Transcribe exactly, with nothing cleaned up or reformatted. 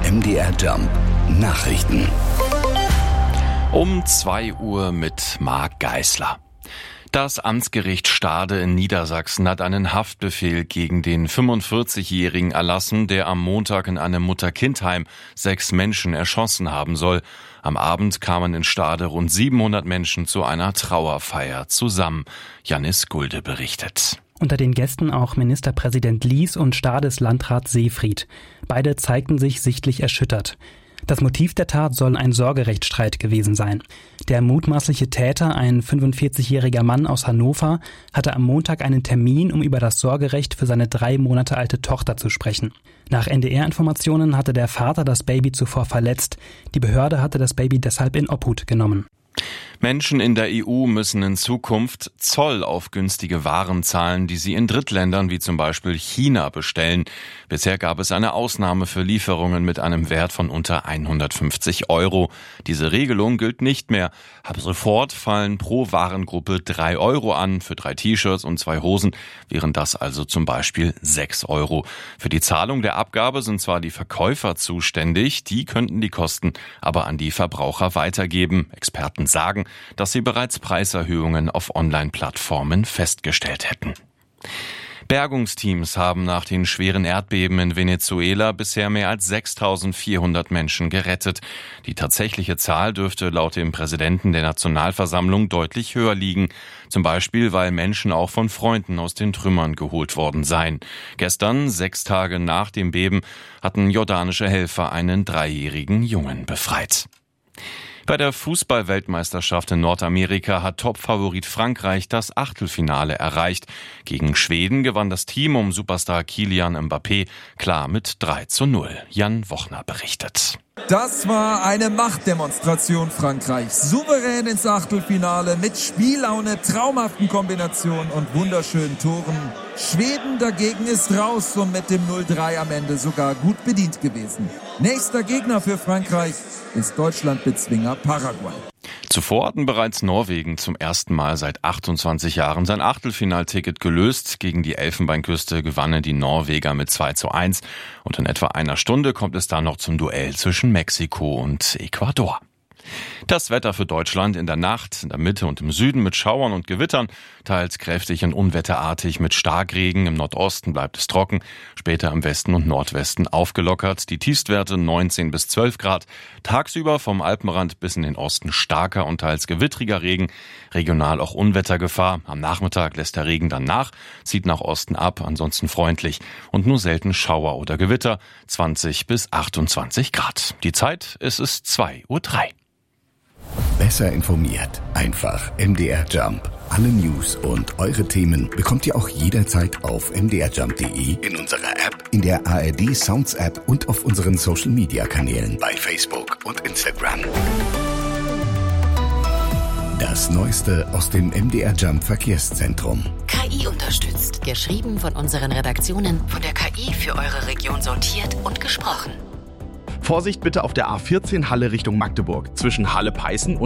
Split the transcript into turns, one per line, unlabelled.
M D R Jump Nachrichten.
Um zwei Uhr mit Marc Geisler. Das Amtsgericht Stade in Niedersachsen hat einen Haftbefehl gegen den fünfundvierzigjährigen erlassen, der am Montag in einem Mutter-Kind-Heim sechs Menschen erschossen haben soll. Am Abend kamen in Stade rund siebenhundert Menschen zu einer Trauerfeier zusammen. Janis Gulde berichtet.
Unter den Gästen auch Ministerpräsident Lies und Stades Landrat Seefried. Beide zeigten sich sichtlich erschüttert. Das Motiv der Tat soll ein Sorgerechtsstreit gewesen sein. Der mutmaßliche Täter, ein fünfundvierzigjähriger Mann aus Hannover, hatte am Montag einen Termin, um über das Sorgerecht für seine drei Monate alte Tochter zu sprechen. Nach N D R-Informationen hatte der Vater das Baby zuvor verletzt. Die Behörde hatte das Baby deshalb in Obhut genommen.
Menschen in der E U müssen in Zukunft Zoll auf günstige Waren zahlen, die sie in Drittländern wie zum Beispiel China bestellen. Bisher gab es eine Ausnahme für Lieferungen mit einem Wert von unter hundertfünfzig Euro. Diese Regelung gilt nicht mehr. Ab sofort fallen pro Warengruppe drei Euro an. Für drei T-Shirts und zwei Hosen wären das also zum Beispiel sechs Euro. Für die Zahlung der Abgabe sind zwar die Verkäufer zuständig, die könnten die Kosten aber an die Verbraucher weitergeben. Experten sagen, dass sie bereits Preiserhöhungen auf Online-Plattformen festgestellt hätten. Bergungsteams haben nach den schweren Erdbeben in Venezuela bisher mehr als sechstausendvierhundert Menschen gerettet. Die tatsächliche Zahl dürfte laut dem Präsidenten der Nationalversammlung deutlich höher liegen. Zum Beispiel, weil Menschen auch von Freunden aus den Trümmern geholt worden seien. Gestern, sechs Tage nach dem Beben, hatten jordanische Helfer einen dreijährigen Jungen befreit. Bei der Fußball-Weltmeisterschaft in Nordamerika hat Topfavorit Frankreich das Achtelfinale erreicht. Gegen Schweden gewann das Team um Superstar Kylian Mbappé klar mit drei zu null. Jan Wochner berichtet.
Das war eine Machtdemonstration Frankreichs. Souverän ins Achtelfinale mit Spiellaune, traumhaften Kombinationen und wunderschönen Toren. Schweden dagegen ist raus und mit dem null drei am Ende sogar gut bedient gewesen. Nächster Gegner für Frankreich ist Deutschlandbezwinger Paraguay.
Zuvor hatten bereits Norwegen zum ersten Mal seit achtundzwanzig Jahren sein Achtelfinalticket gelöst. Gegen die Elfenbeinküste gewannen die Norweger mit zwei zu eins. Und in etwa einer Stunde kommt es dann noch zum Duell zwischen Mexiko und Ecuador. Das Wetter für Deutschland in der Nacht, in der Mitte und im Süden mit Schauern und Gewittern, teils kräftig und unwetterartig mit Starkregen. Im Nordosten bleibt es trocken, später im Westen und Nordwesten aufgelockert. Die Tiefstwerte neunzehn bis zwölf Grad. Tagsüber vom Alpenrand bis in den Osten starker und teils gewittriger Regen. Regional auch Unwettergefahr. Am Nachmittag lässt der Regen dann nach, zieht nach Osten ab, ansonsten freundlich. Und nur selten Schauer oder Gewitter, zwanzig bis achtundzwanzig Grad. Die Zeit, es ist zwei Uhr drei.
Besser informiert. Einfach M D R Jump. Alle News und eure Themen bekommt ihr auch jederzeit auf m d r jump punkt d e, in unserer App, in der A R D Sounds App und auf unseren Social Media Kanälen bei Facebook und Instagram. Das Neueste aus dem M D R Jump Verkehrszentrum.
K I unterstützt. Geschrieben von unseren Redaktionen, von der K I für eure Region sortiert und gesprochen.
Vorsicht bitte auf der A vierzehn Halle Richtung Magdeburg. Zwischen Halle-Peißen und